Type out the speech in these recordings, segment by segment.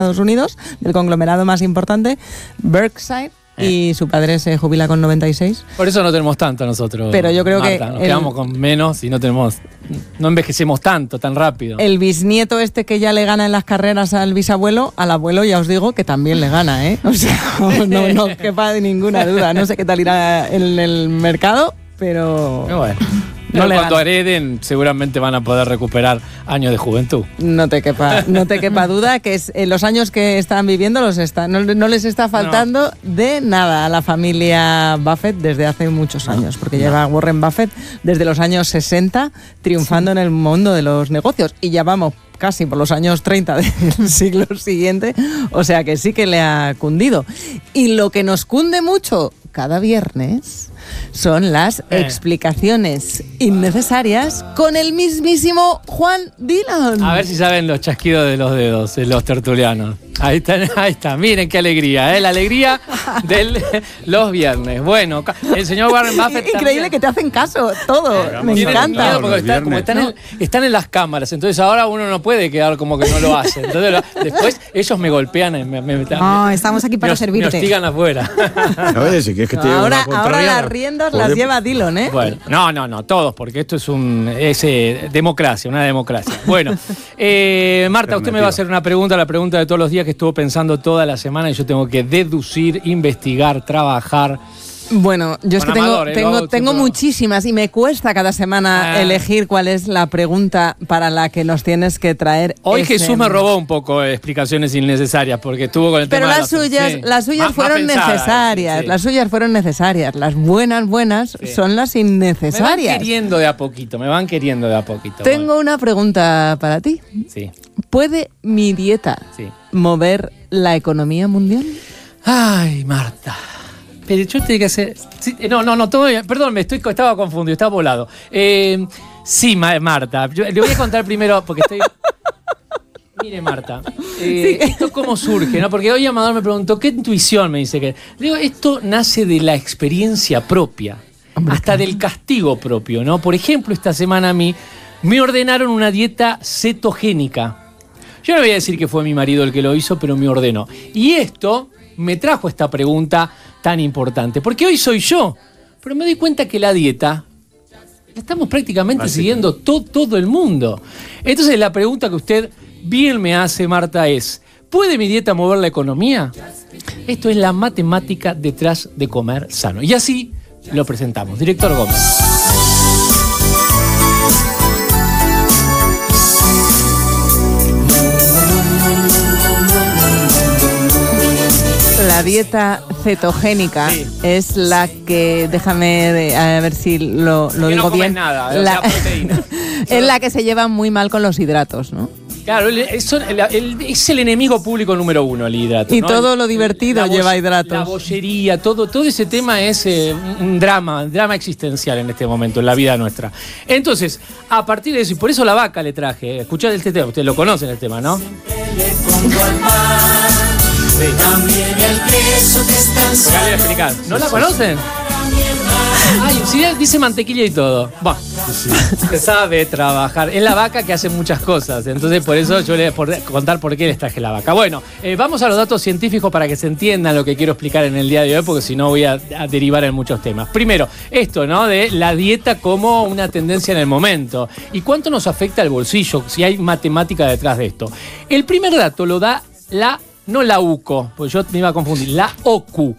Estados Unidos, del conglomerado más importante, Berkshire. Y su padre se jubila con 96. Por eso no tenemos tanto nosotros. Pero yo creo Marta, que nos quedamos con menos y no envejecemos tanto, tan rápido. El bisnieto que ya le gana en las carreras al bisabuelo, al abuelo ya os digo que también le gana, ¿eh? O sea, no quepa de ninguna duda. No sé qué tal irá en el mercado, pero... Bueno. No, cuando hereden seguramente van a poder recuperar años de juventud. No te quepa duda que los años que están viviendo no les está faltando de nada a la familia Buffett desde hace muchos años, porque lleva Warren Buffett desde los años 60 triunfando en el mundo de los negocios y ya vamos casi por los años 30 del siglo siguiente, o sea que sí que le ha cundido. Y lo que nos cunde mucho cada viernes son las explicaciones innecesarias con el mismísimo Juan Dillon. A ver si saben los chasquidos de los dedos, los tertulianos. Ahí está, miren qué alegría, la alegría de los viernes. Bueno, el señor Warren Buffett increíble también, que te hacen caso, todo, me encanta. Porque están en las cámaras, entonces ahora uno no puede quedar como que no lo hace. Entonces después ellos me golpean, estamos aquí para servirte. Me hostigan afuera. Ahora las riendas las lleva Dillon, ¿eh? Bueno, no, todos, porque esto es una democracia. Bueno, Marta, usted me va a hacer una pregunta, la pregunta de todos los días que estuvo pensando toda la semana y yo tengo que deducir, investigar, trabajar. Bueno, yo es que tengo muchísimas y me cuesta cada semana elegir cuál es la pregunta para la que nos tienes que traer. Hoy Jesús me robó un poco de explicaciones innecesarias porque estuvo con el tema de las suyas fueron necesarias. Sí. Las suyas fueron necesarias. Las buenas son las innecesarias. Me van queriendo de a poquito. Tengo una pregunta para ti. Sí. ¿Puede mi dieta mover la economía mundial? Ay, Marta. Pero yo tengo que hacer... Sí, no, todavía... Perdón, estaba confundido, estaba volado. Sí, Marta. Yo le voy a contar primero, porque estoy... Mire, Marta, esto cómo surge, ¿no? Porque hoy Amador me preguntó, ¿qué intuición me dice que...? Le digo, esto nace de la experiencia propia, hasta del castigo propio, ¿no? Por ejemplo, esta semana a mí me ordenaron una dieta cetogénica. Yo no voy a decir que fue mi marido el que lo hizo, pero me ordenó. Y esto me trajo esta pregunta tan importante, porque hoy soy yo, pero me doy cuenta que la dieta la estamos prácticamente siguiendo todo el mundo. Entonces la pregunta que usted bien me hace, Marta, es: ¿puede mi dieta mover la economía? Esto es la matemática detrás de comer sano. Y así lo presentamos. Director Gómez. La dieta cetogénica es la que, déjame a ver si lo digo no bien, nada, proteína. Es la que se lleva muy mal con los hidratos, ¿no? Claro, es el enemigo público número uno, el hidrato. Y ¿no? todo lo divertido lleva hidratos. La bollería, todo ese tema es un drama existencial en este momento, en la vida nuestra. Entonces, a partir de eso, y por eso la vaca le traje, escuchad este tema, ustedes lo conocen el tema, ¿no? También el queso que está explicar. ¿No la conocen? Ay, sí, dice mantequilla y todo. Bueno, se sabe trabajar. Es la vaca que hace muchas cosas. Entonces, por eso yo le voy a contar por qué les traje la vaca. Bueno, vamos a los datos científicos para que se entienda lo que quiero explicar en el día de hoy, porque si no voy a derivar en muchos temas. Primero, esto, ¿no? De la dieta como una tendencia en el momento. ¿Y cuánto nos afecta el bolsillo? Si hay matemática detrás de esto. El primer dato lo da no la UCO, pues yo me iba a confundir. La OCU.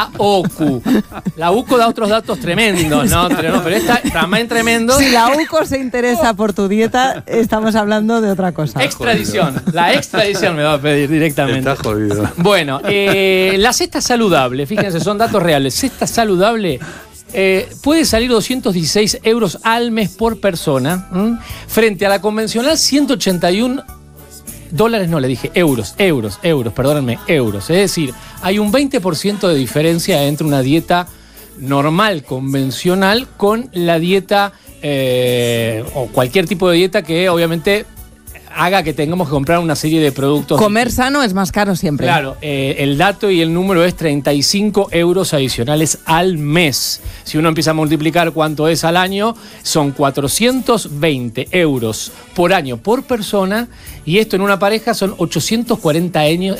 La UCO da otros datos tremendos, ¿no? Pero esta también tremendo. Si la UCO se interesa por tu dieta, estamos hablando de otra cosa. Extradición. La extradición me va a pedir directamente. Está jodido. Bueno, la cesta saludable, fíjense, son datos reales. Cesta saludable puede salir 216 euros al mes por persona, frente a la convencional 181 dólares, no, le dije euros, perdónenme, euros. Es decir, hay un 20% de diferencia entre una dieta normal, convencional, con la dieta o cualquier tipo de dieta que obviamente haga que tengamos que comprar una serie de productos. Comer sano es más caro siempre. Claro, el dato y el número es 35 euros adicionales al mes. Si uno empieza a multiplicar cuánto es al año, son 420 euros por año por persona, y esto en una pareja son 840